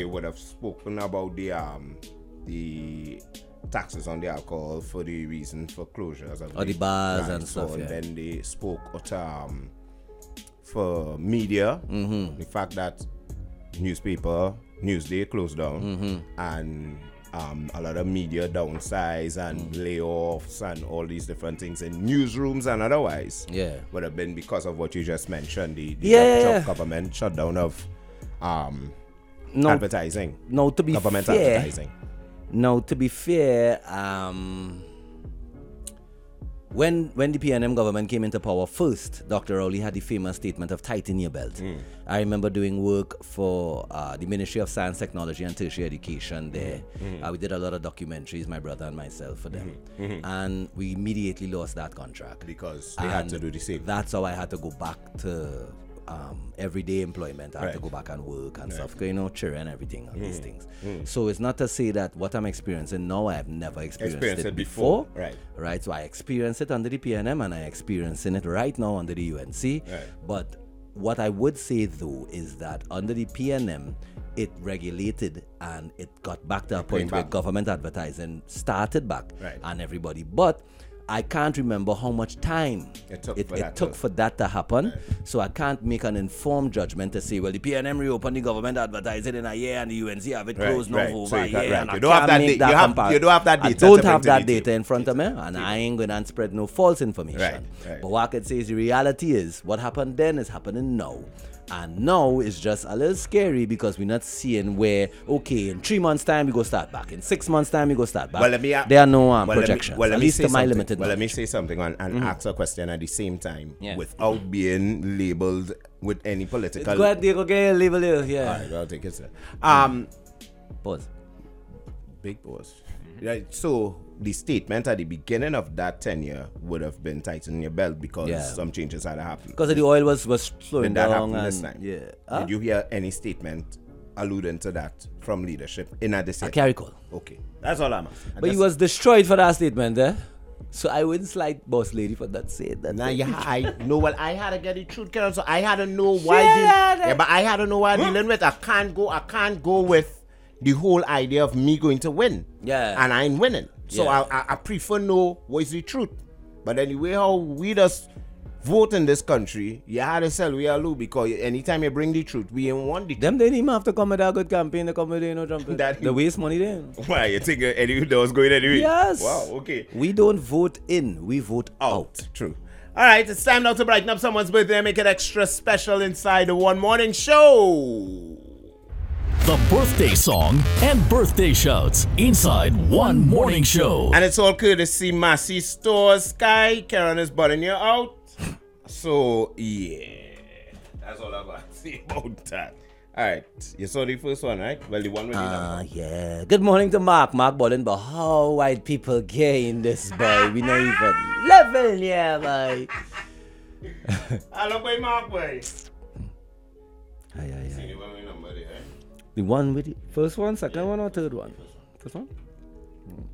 would have spoken about the taxes on the alcohol for the reason for closures of or the bars and so stuff. Yeah. then they spoke for media, the fact that Newsday closed down, and a lot of media downsize and layoffs and all these different things in newsrooms and otherwise. Yeah. Would have been because of what you just mentioned, the government shutdown of advertising. No, to be government fair, advertising. No, to be fair, when the PNM government came into power first, Dr. Rowley had the famous statement of tighten your belt. I remember doing work for the Ministry of Science, Technology and Tertiary Education there. We did a lot of documentaries, my brother and myself, for them. And we immediately lost that contract. Because they had to do the same. That's how I had to go back to everyday employment. I had to go back and work and stuff, children and everything and these things. So it's not to say that what I'm experiencing now, I have never experienced it before. Right. So I experienced it under the PNM and I experiencing it right now under the UNC. But what I would say though is that under the PNM, it regulated and it got back to a point where government advertising started back and everybody. But I can't remember how much time it took for that to happen. So I can't make an informed judgment to say, well, the PNM reopened the government advertising in a year and the UNC have it closed now for over a year. And you don't have that data. You don't have that data. I don't have that data in front of me, and I ain't going to spread no false information. But what I could say is the reality is what happened then is happening now. And now it's just a little scary because we're not seeing where, okay, in 3 months' time we go start back. In 6 months' time we go start back. There are no projections. At least to my limited knowledge. Let me say something and ask a question at the same time without being labeled with any political... Go ahead, Diego, get label here. Yeah. All right, I'll take it, sir. Pause. Big pause. Right, so the statement at the beginning of that tenure would have been tighten your belt because some changes had happened. Because the oil was slowing that down. Happened this time? Yeah. Did you hear any statement alluding to that from leadership in a decision? I carry call. Okay. That's all I'm asking. But he was destroyed for that statement, eh? So I wouldn't slight boss lady for that saying that. Nah, I know. Well, I had to get the truth, Karen. So I had to know why. But I had to know why I'm dealing with. I can't go with the whole idea of me going to win. Yeah. And I ain't winning. So I prefer know what is the truth. But anyway, how we just vote in this country, you had to sell we are low because anytime you bring the truth, we ain't want the truth. Them they didn't even have to come with a good campaign to come with jumping. The waste money then. Why you think anyway that was going anyway? Yes. Wow, okay. We don't vote in, we vote out. True. All right, it's time now to brighten up someone's birthday and make it extra special inside the One Morning Show. The birthday song and birthday shouts inside One Morning Show. And it's all courtesy Massey Stores. Sky, Karen is butting you out. So, yeah. That's all I got to say about that. All right. You saw the first one, right? Well, the one with the yeah. Good morning to Mark Bolin, but how white people gay in this, boy? We not even level, yeah, boy. Hello, boy, Mark, boy. Aye. See the one with number there, right? The one with the first one, second one, or third one? First one?